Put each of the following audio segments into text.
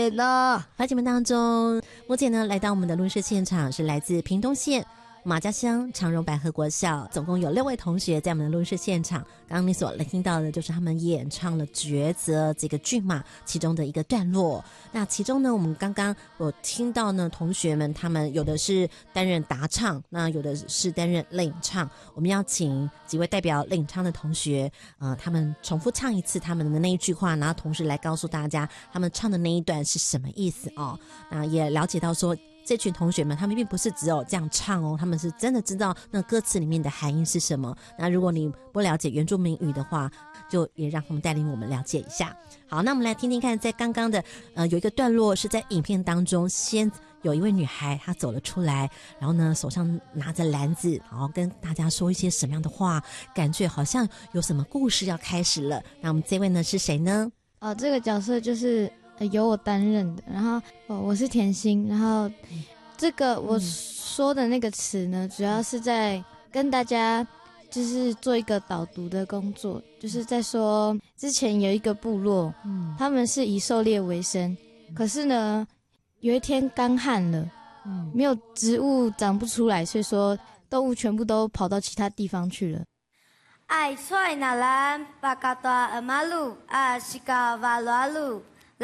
演啊！ 在节目当中，目前呢来到我们的录制现场是来自屏东县马家乡长荣百合国小，总共有6位同学在我们的录制现场。刚刚你所听到的就是他们演唱了《抉择》这个剧嘛，其中的一个段落。那其中呢，我们刚刚有听到呢，同学们他们有的是担任答唱，那有的是担任领唱。我们要请几位代表领唱的同学，他们重复唱一次他们的那一句话，然后同时来告诉大家他们唱的那一段是什么意思哦。那也了解到说，这群同学们他们并不是只有这样唱哦，他们是真的知道那歌词里面的含义是什么。那如果你不了解原住民语的话，就也让他们带领我们了解一下。好，那我们来听听看，在刚刚的有一个段落是在影片当中，先有一位女孩她走了出来，然后呢手上拿着篮子，然后跟大家说一些什么样的话，感觉好像有什么故事要开始了。那我们这位呢是谁呢？ 这个角色就是由我担任的，然后我是甜心，然后这个我说的那个词呢，主要是在跟大家就是做一个导读的工作，就是在说之前有一个部落，他们是以狩猎为生，可是呢有一天干旱了，没有植物长不出来，所以说动物全部都跑到其他地方去了。 爱帅那兰巴嘎多尔马路啊西嘎瓦罗路。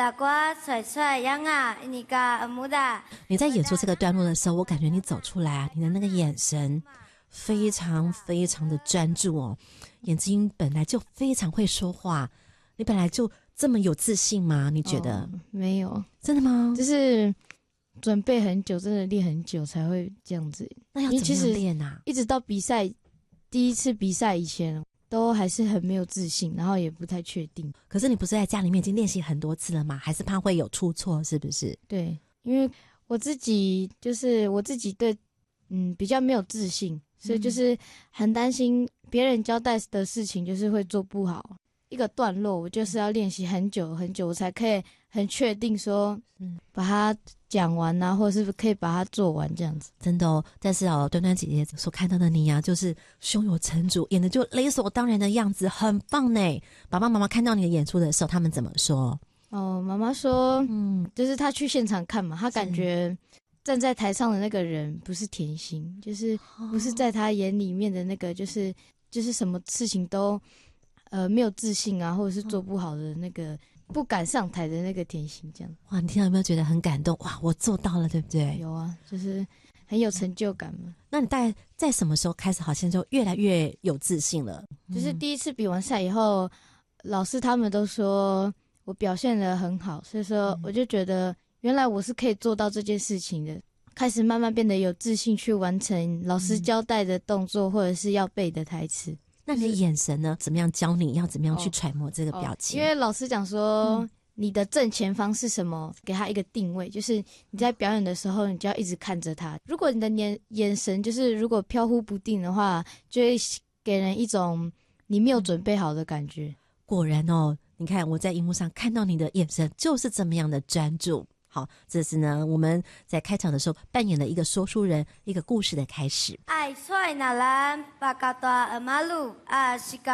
你在演出这个段落的时候，我感觉你走出来啊，你的那个眼神非常非常的专注哦，眼睛本来就非常会说话，你本来就这么有自信吗？你觉得？ 没有。真的吗？ 就是准备很久，真的练很久才会这样子。 那要怎么样练啊？ 一直到比赛第一次比赛以前都还是很没有自信，然后也不太确定。 可是你不是在家里面已经练习很多次了吗？还是怕会有出错，是不是？ 对，因为我自己对比较没有自信，所以就是很担心别人交代的事情就是会做不好。一个段落我就是要练习很久很久，我才可以很确定说把它讲完啊，或者是可以把它做完这样子。 真的哦，但是端端姐姐所看到的你啊，就是胸有成竹，演的就理所当然的样子，很棒呢。爸爸妈妈看到你的演出的时候，他们怎么说？ 妈妈说就是她去现场看嘛，她感觉站在台上的那个人不是甜心，就是不是在她眼里面的那个就是什么事情都没有自信啊，或者是做不好的那个不敢上台的那个甜心这样。 哇，你听到有没有觉得很感动？哇，我做到了，对不对？ 有啊，就是很有成就感嘛。 那你大概在什么时候开始好像就越来越有自信了？ 就是第一次比完赛以后，老师他们都说我表现得很好，所以说我就觉得原来我是可以做到这件事情的，开始慢慢变得有自信去完成老师交代的动作或者是要背的台词。 那你的眼神呢？怎么样教你要怎么样去揣摩这个表情？ 因为老师讲说你的正前方是什么，给他一个定位，就是你在表演的时候你就要一直看着他，如果你的眼神就是如果飘忽不定的话，就会给人一种你没有准备好的感觉。 果然哦，你看我在荧幕上看到你的眼神就是这么样的专注。好，这是呢我们在开场的时候扮演了一个说书人，一个故事的开始。 爱帅那兰巴嘎多尔马路啊西嘎